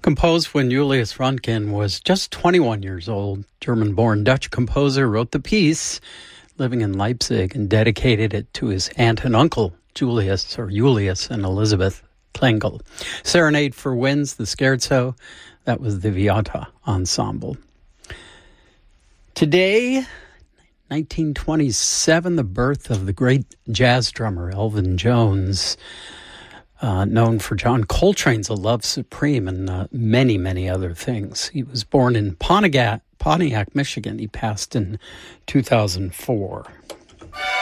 Composed when Julius Röntgen was just 21 years old, German-born Dutch composer wrote the piece, living in Leipzig, and dedicated it to his aunt and uncle, Julius and Elizabeth Klengel. Serenade for Winds, the Scherzo, that was the Viata Ensemble. Today, 1927, the birth of the great jazz drummer Elvin Jones, known for John Coltrane's A Love Supreme and many, many other things. He was born in Pontiac, Michigan. He passed in 2004.